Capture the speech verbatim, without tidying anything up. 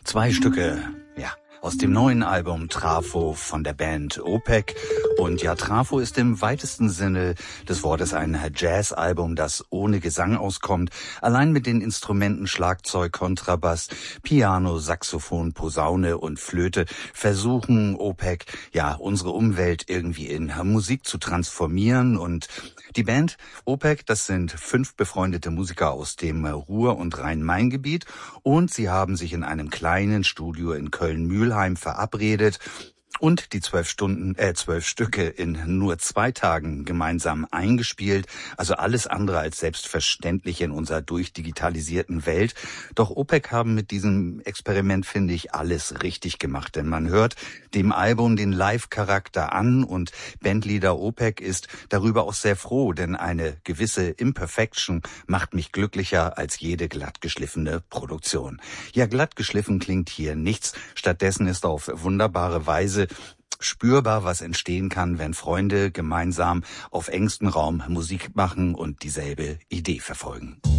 Zwei Stücke, ja, aus dem neuen Album Trafo von der Band Opeth. Und ja, Trafo ist im weitesten Sinne des Wortes ein Jazz-Album, das ohne Gesang auskommt. Allein mit den Instrumenten Schlagzeug, Kontrabass, Piano, Saxophon, Posaune und Flöte versuchen Opeth, ja, unsere Umwelt irgendwie in Musik zu transformieren. Und die Band Opeth, das sind fünf befreundete Musiker aus dem Ruhr- und Rhein-Main-Gebiet. Und sie haben sich in einem kleinen Studio in Köln-Mühlheim verabredet und die zwölf Stunden, äh, zwölf Stücke in nur zwei Tagen gemeinsam eingespielt. Also alles andere als selbstverständlich in unserer durchdigitalisierten Welt. Doch Opeth haben mit diesem Experiment, finde ich, alles richtig gemacht. Denn man hört dem Album den Live-Charakter an und Bandleader Opeth ist darüber auch sehr froh, denn eine gewisse Imperfection macht mich glücklicher als jede glattgeschliffene Produktion. Ja, glattgeschliffen klingt hier nichts. Stattdessen ist auf wunderbare Weise spürbar, was entstehen kann, wenn Freunde gemeinsam auf engstem Raum Musik machen und dieselbe Idee verfolgen.